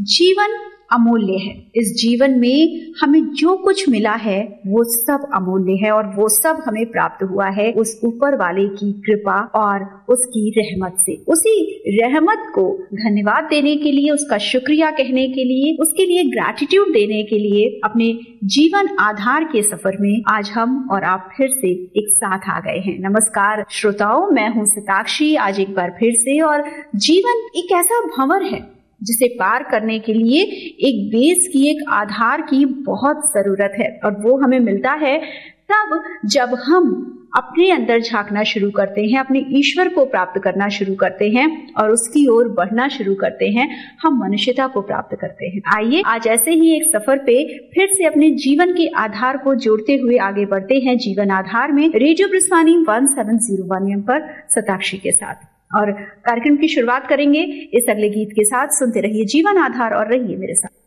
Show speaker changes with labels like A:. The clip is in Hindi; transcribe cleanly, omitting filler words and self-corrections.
A: जीवन अमूल्य है। इस जीवन में हमें जो कुछ मिला है वो सब अमूल्य है और वो सब हमें प्राप्त हुआ है उस ऊपर वाले की कृपा और उसकी रहमत से। उसी रहमत को धन्यवाद देने के लिए, उसका शुक्रिया कहने के लिए, उसके लिए ग्रैटिट्यूड देने के लिए अपने जीवन आधार के सफर में आज हम और आप फिर से एक साथ आ गए हैं। नमस्कार श्रोताओं, मैं हूं सताक्षी आज एक बार फिर से। और जीवन एक ऐसा भंवर है जिसे पार करने के लिए एक बेस की, एक आधार की बहुत जरूरत है और वो हमें मिलता है तब जब हम अपने अंदर झांकना शुरू करते हैं, अपने ईश्वर को प्राप्त करना शुरू करते हैं और उसकी ओर बढ़ना शुरू करते हैं, हम मनुष्यता को प्राप्त करते हैं। आइए आज ऐसे ही एक सफर पे फिर से अपने जीवन के आधार को जोड़ते हुए आगे बढ़ते हैं जीवन आधार में रेडियो ब्रिस्वानी 1701 पर सताक्षी के साथ। और कार्यक्रम की शुरुआत करेंगे इस अगले गीत के साथ। सुनते रहिए जीवन आधार और रहिए मेरे साथ।